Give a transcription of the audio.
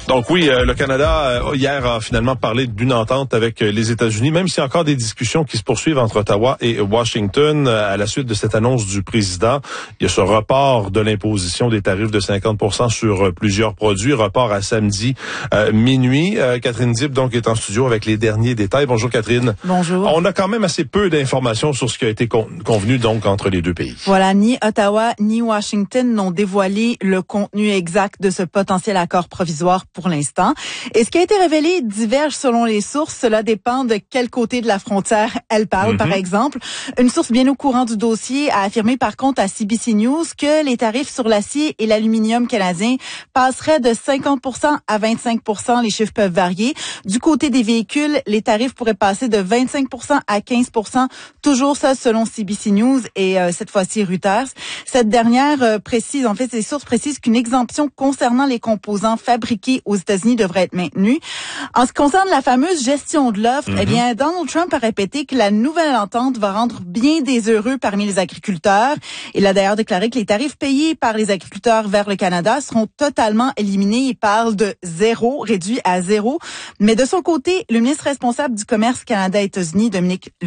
Donc oui, le Canada, hier, a finalement parlé d'une entente avec les États-Unis, même s'il y a encore des discussions qui se poursuivent entre Ottawa et Washington à la suite de cette annonce du président. Il y a ce report de l'imposition des tarifs de 50% sur plusieurs produits, report à samedi minuit. Catherine Dip, donc, est en studio avec les derniers détails. Bonjour, Catherine. Bonjour. On a quand même assez peu d'informations sur ce qui a été convenu, donc, entre les deux pays. Voilà, ni Ottawa ni Washington n'ont dévoilé le contenu exact de ce potentiel accord provisoire pour l'instant. Et ce qui a été révélé diverge selon les sources. Cela dépend de quel côté de la frontière elle parle, par exemple. Une source bien au courant du dossier a affirmé par contre à CBC News que les tarifs sur l'acier et l'aluminium canadien passeraient de 50% à 25%. Les chiffres peuvent varier. Du côté des véhicules, les tarifs pourraient passer de 25% à 15%. Toujours ça selon CBC News et cette fois-ci Reuters. Cette dernière précise, en fait, ces sources précisent qu'une exemption concernant les composants fabriqués aux États-Unis devrait être maintenue. En ce qui concerne la fameuse gestion de l'offre, eh bien, Donald Trump a répété que la nouvelle entente va rendre bien des heureux parmi les agriculteurs. Il a d'ailleurs déclaré que les tarifs payés par les agriculteurs vers le Canada seront totalement éliminés. Il parle de zéro, réduit à zéro. Mais de son côté, le ministre responsable du commerce Canada-États-Unis, Dominic